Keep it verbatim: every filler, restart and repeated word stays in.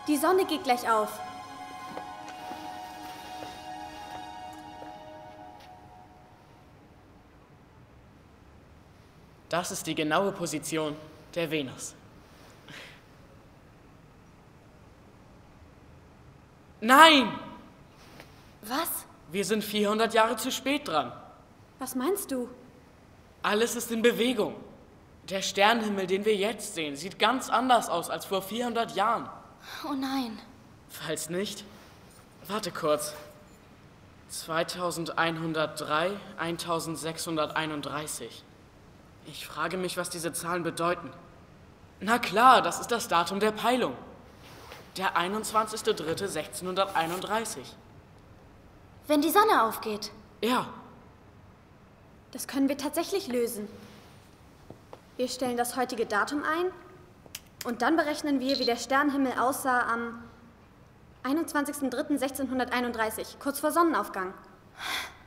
Die Sonne geht gleich auf. Das ist die genaue Position der Venus. Nein! Was? Wir sind vierhundert Jahre zu spät dran. Was meinst du? Alles ist in Bewegung. Der Sternenhimmel, den wir jetzt sehen, sieht ganz anders aus als vor vierhundert Jahren. Oh nein. Falls nicht, warte kurz. zweitausendeinhundertdrei, eintausendsechshunderteinunddreißig. Ich frage mich, was diese Zahlen bedeuten. Na klar, das ist das Datum der Peilung. Der einundzwanzigster dritter sechzehnhunderteinunddreißig. Wenn die Sonne aufgeht. Ja. Das können wir tatsächlich lösen. Wir stellen das heutige Datum ein und dann berechnen wir, wie der Sternenhimmel aussah am einundzwanzigster dritter sechzehnhunderteinunddreißig, kurz vor Sonnenaufgang.